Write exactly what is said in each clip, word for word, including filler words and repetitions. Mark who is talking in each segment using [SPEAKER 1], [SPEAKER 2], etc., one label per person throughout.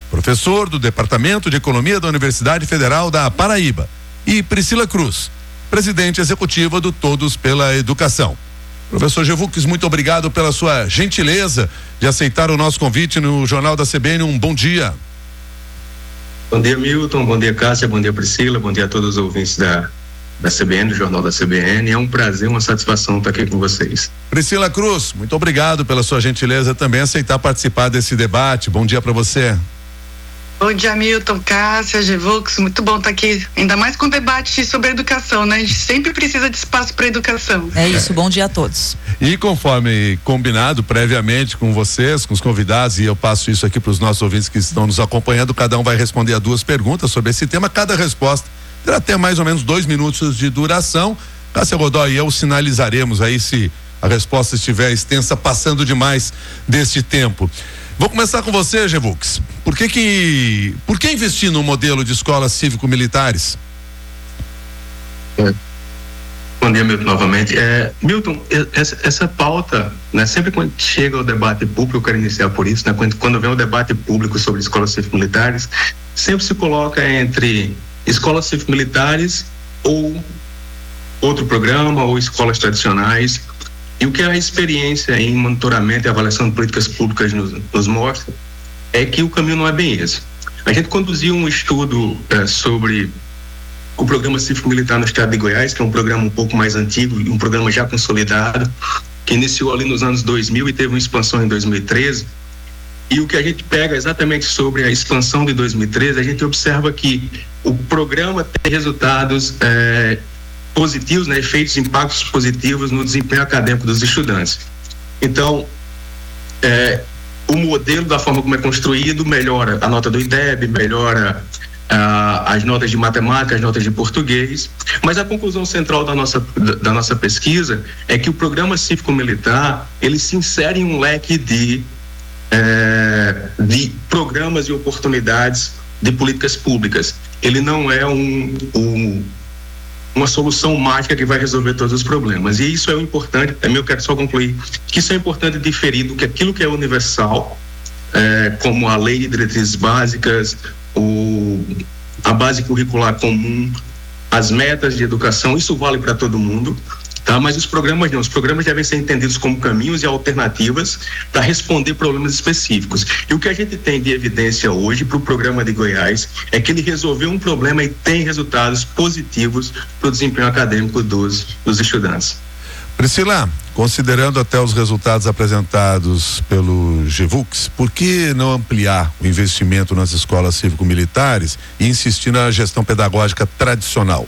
[SPEAKER 1] professor do Departamento de Economia da Universidade Federal da Paraíba, e Priscila Cruz, presidente executiva do Todos pela Educação. Professor Gevux, muito obrigado pela sua gentileza de aceitar o nosso convite no Jornal da C B N. Um bom dia.
[SPEAKER 2] Bom dia, Milton. Bom dia, Cássia. Bom dia, Priscila. Bom dia a todos os ouvintes da, da C B N, do Jornal da C B N. É um prazer, uma satisfação estar aqui com vocês.
[SPEAKER 1] Priscila Cruz, muito obrigado pela sua gentileza também aceitar participar desse debate. Bom dia para você.
[SPEAKER 3] Bom dia, Milton, Cássia, Gevux, muito bom estar aqui, ainda mais com debate sobre educação, né? A gente sempre precisa de espaço para educação.
[SPEAKER 4] É isso, bom dia a todos.
[SPEAKER 1] E conforme combinado previamente com vocês, com os convidados, e eu passo isso aqui para os nossos ouvintes que estão nos acompanhando, cada um vai responder a duas perguntas sobre esse tema, cada resposta terá até mais ou menos dois minutos de duração. Cássia Godoy e eu sinalizaremos aí se a resposta estiver extensa, passando demais deste tempo. Vou começar com você, Gevux. Por que que, por que investir no modelo de escolas cívico-militares?
[SPEAKER 2] É. Bom dia, Milton, novamente. É, Milton, essa, essa pauta, né, sempre quando chega o debate público, eu quero iniciar por isso, né, quando, quando vem o debate público sobre escolas cívico-militares, sempre se coloca entre escolas cívico-militares ou outro programa, ou escolas tradicionais. E o que a experiência em monitoramento e avaliação de políticas públicas nos, nos mostra é que o caminho não é bem esse. A gente conduziu um estudo é, sobre o programa cívico-militar no estado de Goiás, que é um programa um pouco mais antigo e um programa já consolidado, que iniciou ali nos anos dois mil e teve uma expansão em dois mil e treze. E o que a gente pega exatamente sobre a expansão de dois mil e treze, a gente observa que o programa tem resultados é, positivos, né, efeitos, impactos positivos no desempenho acadêmico dos estudantes. Então, é, o modelo da forma como é construído melhora a nota do I D E B, melhora ah, as notas de matemática, as notas de português, mas a conclusão central da nossa, da, da nossa pesquisa é que o programa cívico-militar, ele se insere em um leque de, é, de programas e oportunidades de políticas públicas. Ele não é um, um uma solução mágica que vai resolver todos os problemas. E isso é o importante, também eu quero só concluir, que isso é importante diferir do que aquilo que é universal, é, como a lei de diretrizes básicas, o, a base curricular comum, as metas de educação, isso vale para todo mundo, tá? Mas os programas não, os programas devem ser entendidos como caminhos e alternativas para responder problemas específicos. E o que a gente tem de evidência hoje para o programa de Goiás é que ele resolveu um problema e tem resultados positivos para o desempenho acadêmico dos, dos estudantes.
[SPEAKER 1] Priscila, considerando até os resultados apresentados pelo Gevux, por que não ampliar o investimento nas escolas cívico-militares e insistir na gestão pedagógica tradicional?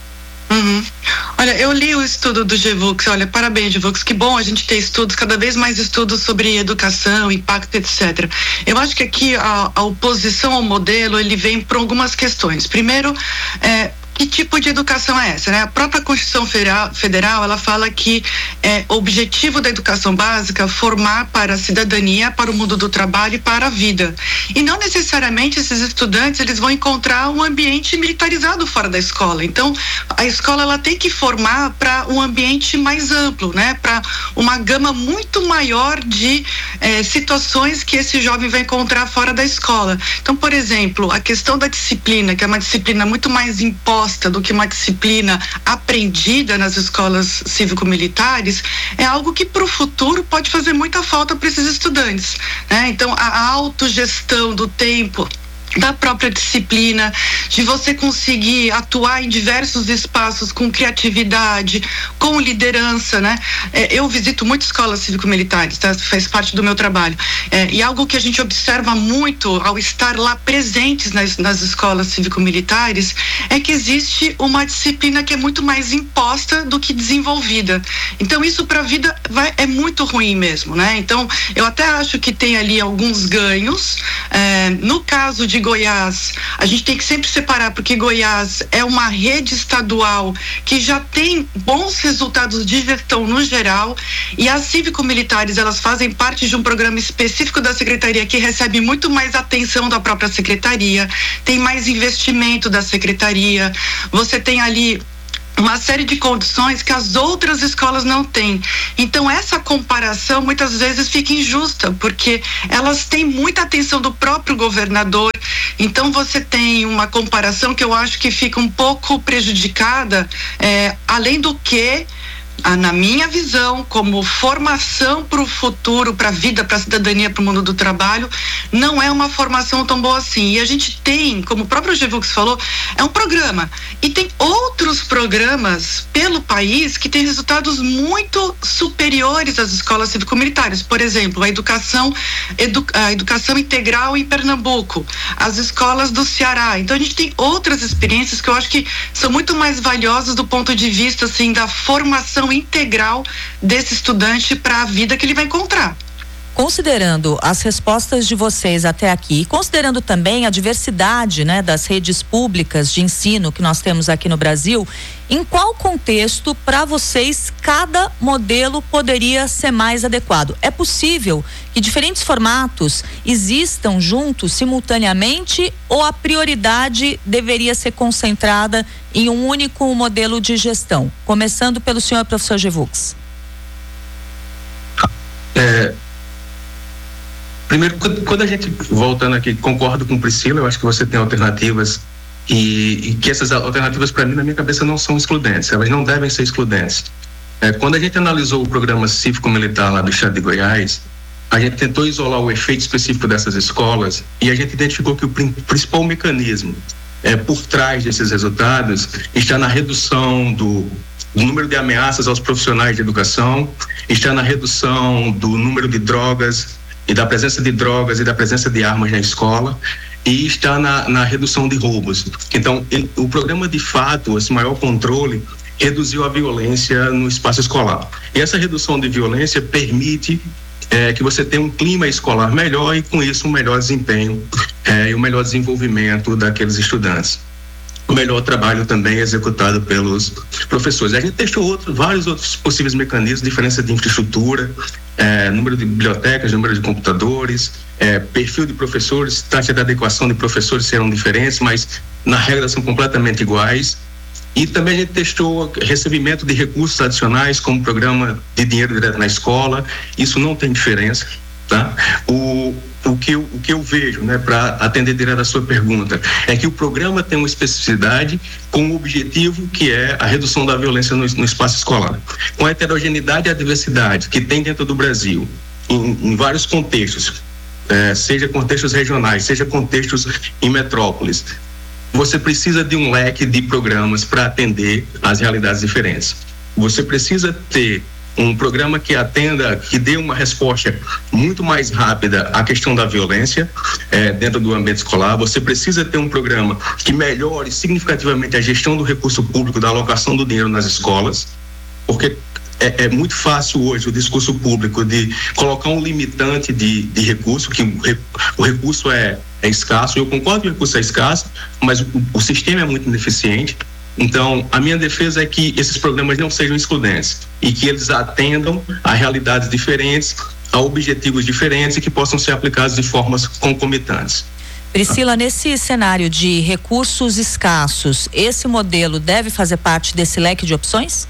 [SPEAKER 3] Uhum. Olha, eu li o estudo do Gevux, olha, parabéns, Gevux, que bom a gente ter estudos, cada vez mais estudos sobre educação, impacto, etcétera. Eu acho que aqui a, a oposição ao modelo, ele vem por algumas questões. Primeiro, é, que tipo de educação é essa, né? A própria Constituição Federal, ela fala que é o objetivo da educação básica formar para a cidadania, para o mundo do trabalho e para a vida. E não necessariamente esses estudantes, eles vão encontrar um ambiente militarizado fora da escola. Então, a escola, ela tem que formar para um ambiente mais amplo, né? Para uma gama muito maior de eh, situações que esse jovem vai encontrar fora da escola. Então, por exemplo, a questão da disciplina, que é uma disciplina muito mais imposta do que uma disciplina aprendida nas escolas cívico-militares, é algo que para o futuro pode fazer muita falta para esses estudantes, né? Então, a autogestão do tempo, da própria disciplina, de você conseguir atuar em diversos espaços com criatividade, com liderança, né? É, eu visito muitas escolas cívico-militares, tá? Faz parte do meu trabalho. É, e algo que a gente observa muito ao estar lá presentes nas, nas escolas cívico-militares é que existe uma disciplina que é muito mais imposta do que desenvolvida. Então, isso para a vida vai, é muito ruim mesmo, né? Então, eu até acho que tem ali alguns ganhos. É, no caso de Goiás, a gente tem que sempre separar, porque Goiás é uma rede estadual que já tem bons resultados de gestão no geral, e as cívico-militares, elas fazem parte de um programa específico da secretaria que recebe muito mais atenção da própria secretaria, tem mais investimento da secretaria, você tem ali uma série de condições que as outras escolas não têm. Então, essa comparação muitas vezes fica injusta, porque elas têm muita atenção do próprio governador, Então você tem uma comparação que eu acho que fica um pouco prejudicada, é, além do que, na minha visão, como formação para o futuro, para a vida, para a cidadania, para o mundo do trabalho, não é uma formação tão boa assim. E a gente tem, como o próprio Gevux falou, é um programa. E tem outros programas pelo país que têm resultados muito superiores às escolas cívico-militares. Por exemplo, a educação, edu, a educação integral em Pernambuco, as escolas do Ceará. Então a gente tem outras experiências que eu acho que são muito mais valiosas do ponto de vista, assim, da formação integral desse estudante para a vida que ele vai encontrar.
[SPEAKER 4] Considerando as respostas de vocês até aqui e considerando também a diversidade, né, das redes públicas de ensino que nós temos aqui no Brasil, em qual contexto para vocês cada modelo poderia ser mais adequado? É possível que diferentes formatos existam juntos simultaneamente ou a prioridade deveria ser concentrada em um único modelo de gestão? Começando pelo senhor professor Gevux.
[SPEAKER 2] É... Primeiro, quando a gente, voltando aqui, concordo com Priscila, eu acho que você tem alternativas e, e que essas alternativas, para mim, na minha cabeça, não são excludentes, elas não devem ser excludentes. É, quando a gente analisou o programa cívico-militar lá do estado de Goiás, a gente tentou isolar o efeito específico dessas escolas e a gente identificou que o principal mecanismo é, por trás desses resultados está na redução do do número de ameaças aos profissionais de educação, está na redução do número de drogas e da presença de drogas e da presença de armas na escola, e está na, na redução de roubos. Então, ele, o programa, de fato, esse maior controle, reduziu a violência no espaço escolar. E essa redução de violência permite é, que você tenha um clima escolar melhor e, com isso, um melhor desempenho é, e um melhor desenvolvimento daqueles estudantes. O melhor trabalho também executado pelos professores. A gente testou outro, vários outros possíveis mecanismos, diferença de infraestrutura, é, número de bibliotecas, número de computadores, é, perfil de professores, taxa de adequação de professores serão diferentes, mas na regra são completamente iguais. E também a gente testou recebimento de recursos adicionais, como programa de dinheiro direto na escola. Isso não tem diferença, tá? O O que, eu, o que eu vejo, né, para atender direto a sua pergunta, é que o programa tem uma especificidade com um objetivo que é a redução da violência no, no espaço escolar. Com a heterogeneidade e a diversidade que tem dentro do Brasil, em, em vários contextos, é, seja contextos regionais, seja contextos em metrópoles, você precisa de um leque de programas para atender às realidades diferentes. Você precisa ter um programa que atenda, que dê uma resposta muito mais rápida à questão da violência é, dentro do ambiente escolar. Você precisa ter um programa que melhore significativamente a gestão do recurso público, da alocação do dinheiro nas escolas, porque é, é muito fácil hoje o discurso público de colocar um limitante de, de recurso, que o, o recurso é, é escasso. Eu concordo que o recurso é escasso, mas o, o sistema é muito ineficiente. Então, a minha defesa é que esses programas não sejam excludentes e que eles atendam a realidades diferentes, a objetivos diferentes e que possam ser aplicados de formas concomitantes.
[SPEAKER 4] Priscila, nesse cenário de recursos escassos, esse modelo deve fazer parte desse leque de opções?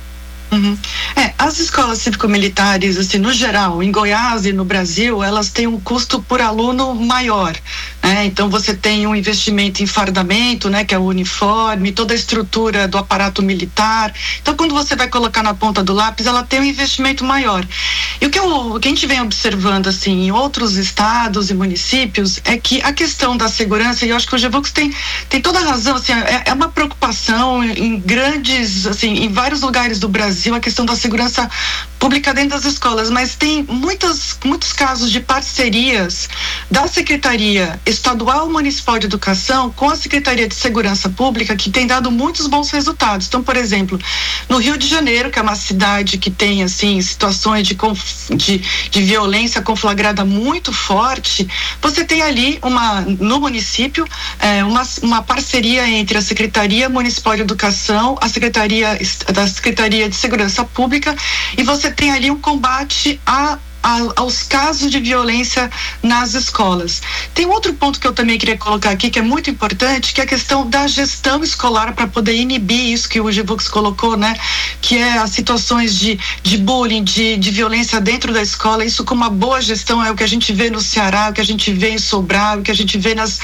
[SPEAKER 3] Uhum. É, as escolas cívico-militares, assim, no geral, em Goiás e no Brasil, elas têm um custo por aluno maior, né? Então você tem um investimento em fardamento, né, que é o uniforme, toda a estrutura do aparato militar. Então, quando você vai colocar na ponta do lápis, ela tem um investimento maior. E o que, eu, o que a gente vem observando, assim, em outros estados e municípios, é que a questão da segurança, e eu acho que o Gevux tem, tem toda a razão, assim, é, é uma preocupação em grandes, assim, em vários lugares do Brasil, a questão da segurança pública dentro das escolas, mas tem muitas, muitos casos de parcerias da Secretaria Estadual Municipal de Educação com a Secretaria de Segurança Pública que tem dado muitos bons resultados. Então, por exemplo, no Rio de Janeiro, que é uma cidade que tem, assim, situações de, conf, de, de violência conflagrada muito forte, você tem ali uma, no município, é, uma, uma parceria entre a Secretaria Municipal de Educação, a Secretaria da Secretaria de Segurança Pública, e você tem ali um combate a aos casos de violência nas escolas. Tem outro ponto que eu também queria colocar aqui, que é muito importante, que é a questão da gestão escolar para poder inibir isso que o Gevux colocou, né? Que é as situações de, de bullying, de, de violência dentro da escola. Isso com uma boa gestão é o que a gente vê no Ceará, o que a gente vê em Sobral, o que a gente vê nas,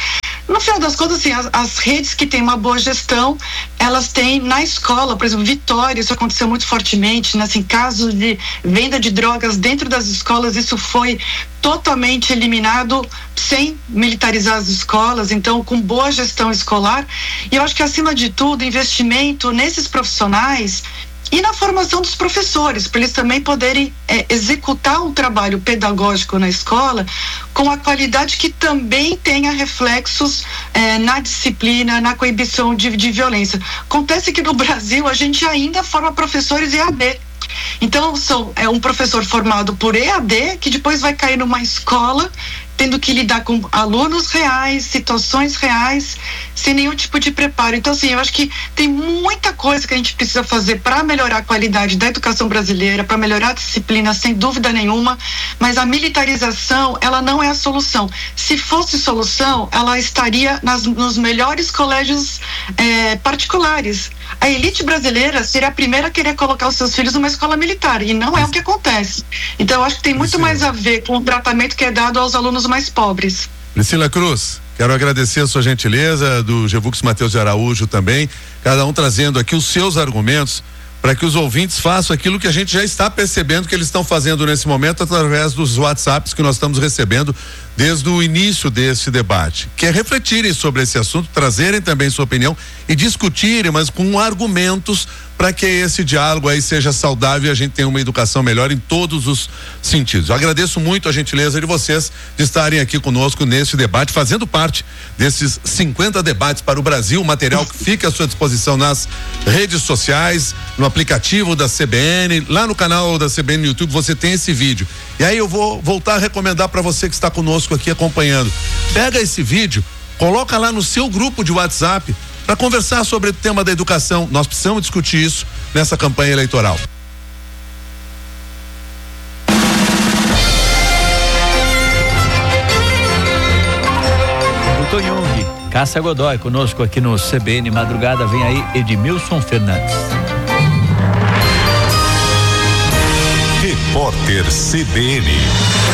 [SPEAKER 3] no final das contas, assim, as, as redes que têm uma boa gestão, elas têm na escola, por exemplo, Vitória, isso aconteceu muito fortemente, né? Assim, casos de venda de drogas dentro das escolas, isso foi totalmente eliminado sem militarizar as escolas, então com boa gestão escolar. E eu acho que, acima de tudo, investimento nesses profissionais e na formação dos professores, para eles também poderem é, executar um trabalho pedagógico na escola com a qualidade que também tenha reflexos é, na disciplina, na coibição de, de violência. Acontece que no Brasil a gente ainda forma professores E A D. Então, são, é um professor formado por E A D que depois vai cair numa escola tendo que lidar com alunos reais, situações reais, sem nenhum tipo de preparo. Então, assim, eu acho que tem muita coisa que a gente precisa fazer para melhorar a qualidade da educação brasileira, para melhorar a disciplina, sem dúvida nenhuma, mas a militarização, ela não é a solução. Se fosse solução, ela estaria nas, nos melhores colégios eh, particulares. A elite brasileira seria a primeira a querer colocar os seus filhos numa escola militar, e não é o que acontece. Então, eu acho que tem muito
[SPEAKER 1] Priscila.
[SPEAKER 3] mais a ver com o tratamento que é dado aos alunos mais pobres.
[SPEAKER 1] Priscila Cruz, quero agradecer a sua gentileza, do Gevux Matheus de Araújo também, cada um trazendo aqui os seus argumentos para que os ouvintes façam aquilo que a gente já está percebendo que eles estão fazendo nesse momento através dos WhatsApps que nós estamos recebendo desde o início desse debate, que é refletirem sobre esse assunto, trazerem também sua opinião e discutirem, mas com argumentos para que esse diálogo aí seja saudável e a gente tenha uma educação melhor em todos os sentidos. Eu agradeço muito a gentileza de vocês de estarem aqui conosco nesse debate, fazendo parte desses cinquenta debates para o Brasil, o material que fica à sua disposição nas redes sociais, no aplicativo da C B N, lá no canal da C B N no YouTube você tem esse vídeo. E aí eu vou voltar a recomendar para você que está conosco aqui acompanhando. Pega esse vídeo, coloca lá no seu grupo de WhatsApp para conversar sobre o tema da educação. Nós precisamos discutir isso nessa campanha eleitoral.
[SPEAKER 5] Doutor Jung, Cássia Godoy conosco aqui no C B N Madrugada. Vem aí Edmilson Fernandes.
[SPEAKER 6] Repórter C B N.